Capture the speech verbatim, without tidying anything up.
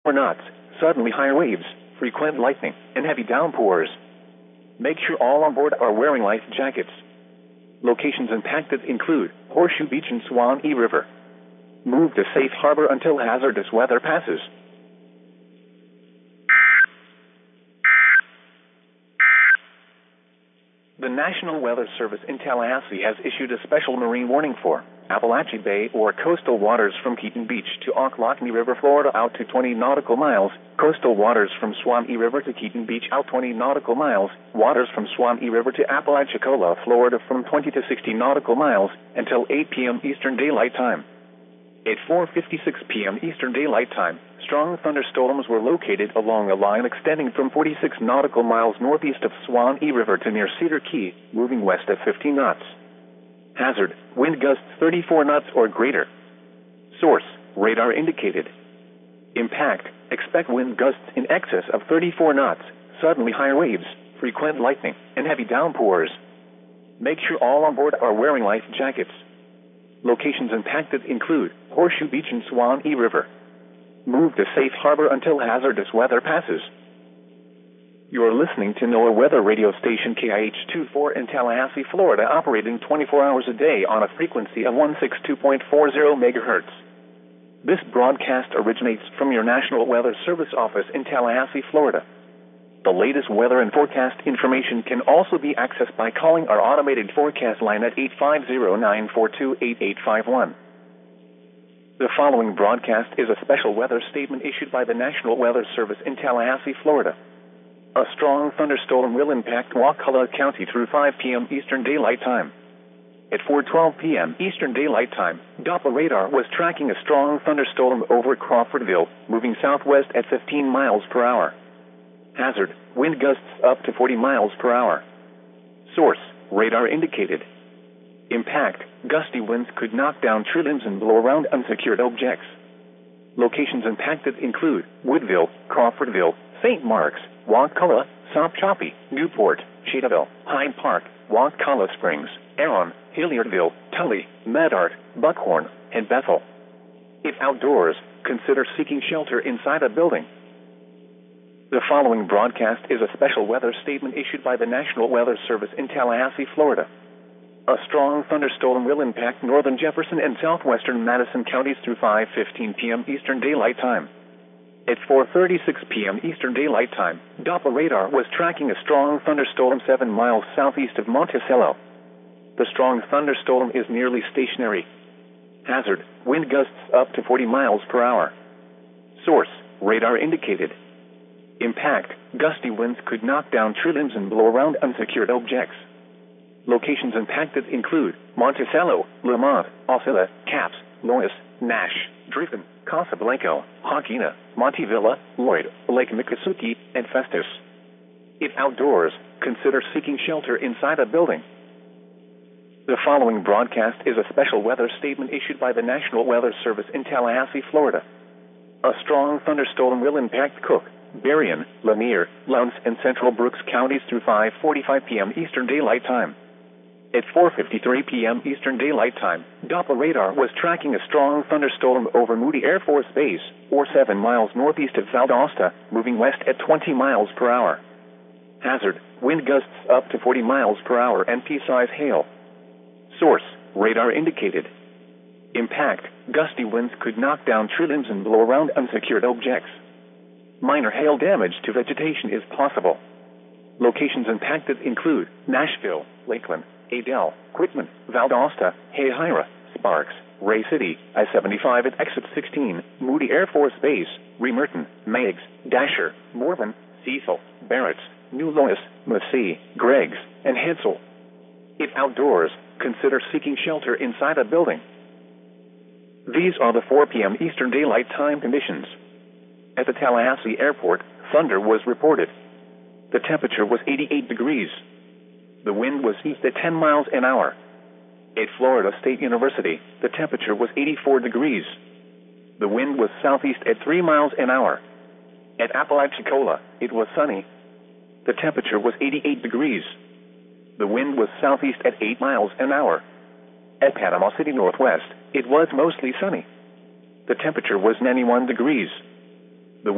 thirty-four knots, suddenly higher waves, frequent lightning, and heavy downpours. Make sure all on board are wearing life jackets. Locations impacted include Horseshoe Beach and Swanee River. Move to safe harbor until hazardous weather passes. The National Weather Service in Tallahassee has issued a special marine warning for Appalachia Bay or coastal waters from Keaton Beach to Ocklawaha River, Florida out to twenty nautical miles, coastal waters from Swanee River to Keaton Beach out twenty nautical miles, waters from Swanee River to Apalachicola, Florida from twenty to sixty nautical miles until eight p.m. Eastern Daylight Time. At four fifty-six p.m. Eastern Daylight Time, strong thunderstorms were located along a line extending from forty-six nautical miles northeast of Swanee River to near Cedar Key, moving west at fifteen knots. Hazard, wind gusts thirty-four knots or greater. Source, radar indicated. Impact, expect wind gusts in excess of thirty-four knots, suddenly higher waves, frequent lightning, and heavy downpours. Make sure all on board are wearing life jackets. Locations impacted include Horseshoe Beach and Swanee River. Move to safe harbor until hazardous weather passes. You are listening to NOAA Weather Radio Station K I H twenty-four in Tallahassee, Florida, operating twenty-four hours a day on a frequency of one sixty-two point four zero megahertz. This broadcast originates from your National Weather Service office in Tallahassee, Florida. The latest weather and forecast information can also be accessed by calling our automated forecast line at eight five zero, nine four two, eight eight five one. The following broadcast is a special weather statement issued by the National Weather Service in Tallahassee, Florida. A strong thunderstorm will impact Wakulla County through five p.m. Eastern Daylight Time. At four twelve p.m. Eastern Daylight Time, Doppler radar was tracking a strong thunderstorm over Crawfordville, moving southwest at fifteen miles per hour. Hazard, wind gusts up to forty miles per hour. Source, radar indicated. Impact, gusty winds could knock down tree limbs and blow around unsecured objects. Locations impacted include Woodville, Crawfordville, Saint Mark's, Wakulla, Sopchoppy, Newport, Cheetahville, Hyde Park, Wakulla Springs, Aaron, Hilliardville, Tully, Medard, Buckhorn, and Bethel. If outdoors, consider seeking shelter inside a building. The following broadcast is a special weather statement issued by the National Weather Service in Tallahassee, Florida. A strong thunderstorm will impact northern Jefferson and southwestern Madison counties through five fifteen p.m. Eastern Daylight Time. At four thirty-six p.m. Eastern Daylight Time, Doppler radar was tracking a strong thunderstorm seven miles southeast of Monticello. The strong thunderstorm is nearly stationary. Hazard, wind gusts up to forty miles per hour. Source, radar indicated. Impact, gusty winds could knock down tree limbs and blow around unsecured objects. Locations impacted include Monticello, Lamont, Osceola, Capps, Lois, Nash, Driven, Casablanca, Hockina, Montevilla, Lloyd, Lake Miccosukee, and Festus. If outdoors, consider seeking shelter inside a building. The following broadcast is a special weather statement issued by the National Weather Service in Tallahassee, Florida. A strong thunderstorm will impact Cook, Berrien, Lanier, Lowndes, and Central Brooks counties through five forty-five p.m. Eastern Daylight Time. At four fifty-three p.m. Eastern Daylight Time, Doppler radar was tracking a strong thunderstorm over Moody Air Force Base, or seven miles northeast of Valdosta, moving west at twenty miles per hour. Hazard, wind gusts up to forty miles per hour and pea-size hail. Source, radar indicated. Impact, gusty winds could knock down tree limbs and blow around unsecured objects. Minor hail damage to vegetation is possible. Locations impacted include Nashville, Lakeland, Adel, Quitman, Valdosta, Hayhira, Sparks, Ray City, I seventy-five at exit sixteen, Moody Air Force Base, Remerton, Meigs, Dasher, Morven, Cecil, Barretts, New Lois, Massey, Greggs, and Hensel. If outdoors, consider seeking shelter inside a building. These are the four p.m. Eastern Daylight Time conditions. At the Tallahassee Airport, thunder was reported. The temperature was eighty-eight degrees. The wind was east at ten miles an hour. At Florida State University, the temperature was eighty-four degrees. The wind was southeast at three miles an hour. At Apalachicola, it was sunny. The temperature was eighty-eight degrees. The wind was southeast at eight miles an hour. At Panama City Northwest, it was mostly sunny. The temperature was ninety-one degrees.